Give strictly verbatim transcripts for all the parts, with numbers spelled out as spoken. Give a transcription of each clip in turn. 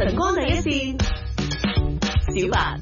晨光第一線，小白。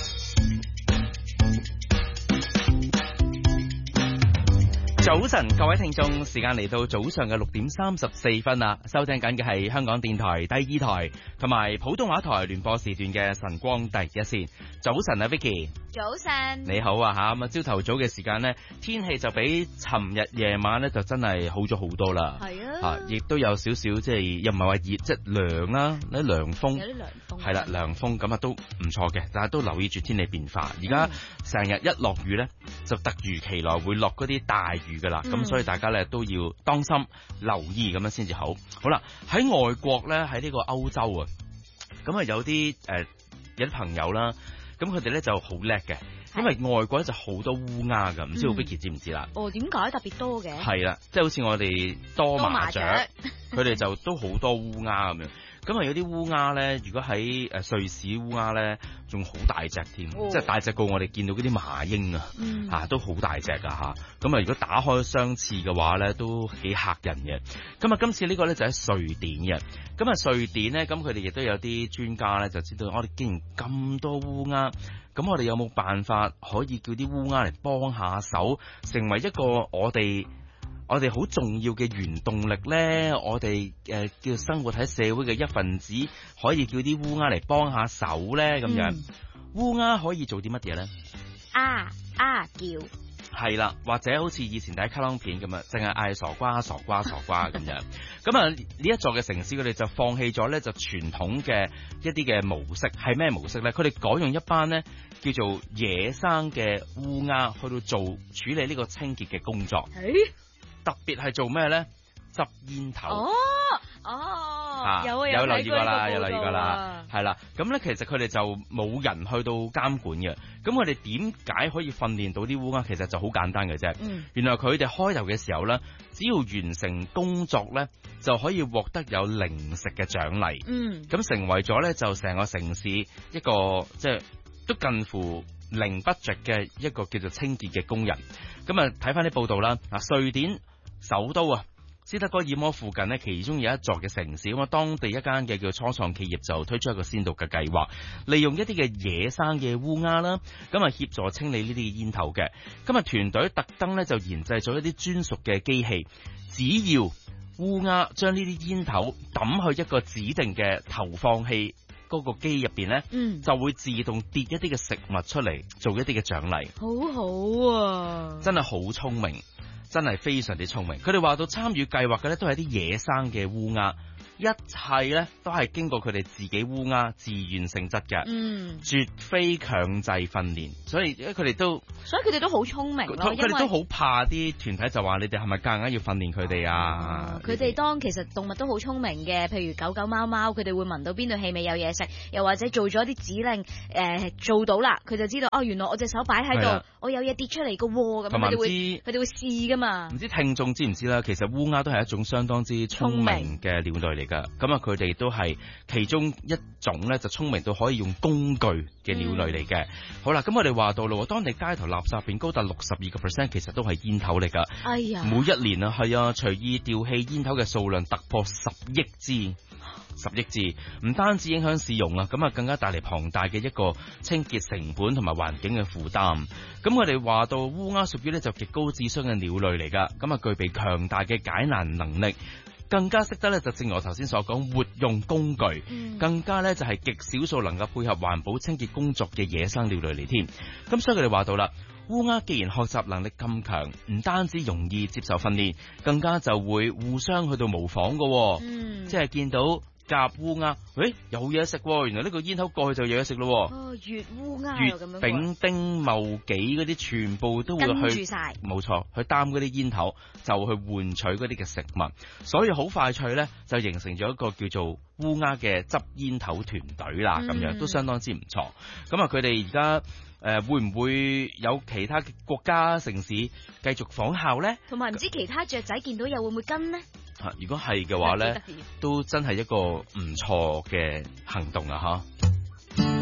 早晨，各位聽眾，時間嚟到早上嘅六點三十四分啦。收聽緊嘅係香港電台第二台同埋普通話台聯播時段嘅晨光第一線。早晨啊 ，Vicky。 早晨。你好啊吓，咁啊朝頭早嘅時間呢，天氣就比尋日夜晚呢就真係好咗好多啦。 係啊。 吓，亦都有少少即係又唔係話熱，即係涼啦，啲涼風。 有啲涼風。 係啦，涼風咁啊都唔錯嘅，但係都留意住天氣變化。而家成日一落雨呢，就突如其來會落嗰啲大雨噶啦，咁、嗯、所以大家咧都要當心留意咁樣先至好。好啦，喺外國咧，喺呢個歐洲啊，咁啊有啲誒、呃、有啲朋友啦，咁佢哋咧就好叻嘅，因為外國咧就好多烏鴉噶，唔知道 Vicky 知唔知啦？ 哦，點解特別多嘅？ 係啦，即係好似我哋多麻雀，佢哋就都好多烏鴉咁樣。咁啊有啲烏鴉咧，如果喺誒瑞士烏鴉咧，仲好大隻添，哦、即係大隻過我哋見到嗰啲麻鷹啊，嗯、啊都好大隻噶吓。咁啊如果打開雙翅嘅話咧，都幾嚇人嘅。咁啊今次呢個咧就喺瑞典嘅。咁啊瑞典咧，咁佢哋亦都有啲專家咧就知道，我哋既然咁多烏鴉，咁我哋有冇辦法可以叫啲烏鴉嚟幫下手，成為一個我哋我哋好重要嘅原動力咧？我哋誒、呃、叫生活喺社會嘅一份子，可以叫啲烏鴉嚟幫下手咧？咁樣，烏鴉、嗯、可以做啲乜嘢咧？ 啊啊叫， 係啦，或者好似以前睇卡通片咁啊，淨係嗌傻瓜傻瓜傻瓜咁樣。咁啊呢一座嘅城市，佢哋就放棄咗咧就傳統嘅一啲嘅模式，係咩模式咧？佢哋改用一班咧叫做野生嘅烏鴉去到做處理呢個清潔嘅工作。 誒特別係做咩咧？執煙頭。 哦哦， 啊、 有啊有留意過啦，有留意過啦， 啊， 係啦。咁咧其實佢哋就冇人去到監管嘅。咁佢哋點解可以訓練到啲烏鴉？其實就好簡單嘅啫。嗯、原來佢哋開頭嘅時候咧，只要完成工作咧，就可以獲得有零食嘅獎勵。嗯，咁成為咗咧就成個城市一個即係都近乎零 budget 嘅一個叫做清潔嘅工人。咁啊睇翻啲報道啦，嗱瑞典首都啊斯德哥爾摩附近呢，其中有一座嘅城市，咁啊當地一間嘅叫初創企業就推出一個先導嘅計劃，利用一啲嘅野生嘅烏鴉啦，咁啊協助清理呢啲煙頭嘅。今日團隊特登咧就研製咗一啲專屬嘅機器，只要烏鴉將呢啲煙頭抌去一個指定嘅投放器嗰個機入邊咧，嗯，就會自動跌一啲嘅食物出嚟，做一啲嘅獎勵。 好好啊， 真係好聰明。真係非常之聰明，佢哋話到參與計劃嘅咧都係啲野生嘅烏鴉，一切咧都係經過佢哋自己烏鴉自願性質嘅，嗯，絕非強制訓練，所以佢哋都，所以佢哋都好聰明咯，佢哋都好怕啲團體就話你哋係咪夾硬要訓練佢哋啊？ 佢哋、哦、當其實動物都好聰明嘅，譬如狗狗貓貓，佢哋會聞到邊度氣味有嘢食，又或者做咗啲指令，誒、呃、做到啦，佢就知道哦，原來我隻手擺喺度，我有嘢跌出嚟嘅喎，咁佢哋會佢哋會試噶嘛。 唔知聽眾知唔知啦？其實烏鴉都係一種相當之聰明嘅鳥類嚟噶，咁啊佢哋都係其中一種咧，就聰明到可以用工具嘅鳥類嚟嘅。嗯、好啦，咁我哋話到咯，當地街頭垃圾入邊高達六十二個 percent， 其實都係煙頭嚟噶。哎呀，每一年啊，係啊，隨意掉棄煙頭嘅數量突破十億支。十億支，唔單止影響市容啊，咁啊更加帶嚟龐大嘅一個清潔成本同埋環境嘅負擔。咁我哋話到烏鴉屬於咧就極高智商嘅鳥類嚟噶，咁啊具備強大嘅解難能力，更加識得咧就正如我頭先所講活用工具，嗯、更加咧就係極少數能夠配合環保清潔工作嘅野生鳥類嚟添。咁所以佢哋話到啦，烏鴉既然學習能力咁強，唔單止容易接受訓練，更加就會互相去到模仿噶，嗯、即係見到。夾烏鴉，誒有嘢食喎！原來呢個煙頭過去就有嘢食咯。 哦，月烏鴉月丙丁戊己嗰啲全部都會去跟住晒，冇錯，去擔嗰啲煙頭就去換取嗰啲嘅食物，所以好快脆咧就形成咗一個叫做烏鴉嘅執煙頭團隊啦，咁、嗯、樣都相當之唔錯。咁啊，佢哋而家誒會唔會有其他國家城市繼續仿效咧？ 同埋唔知其他雀仔見到又會唔會跟呢？ 如果係嘅話咧，都真係一個唔錯嘅行動啊！嚇。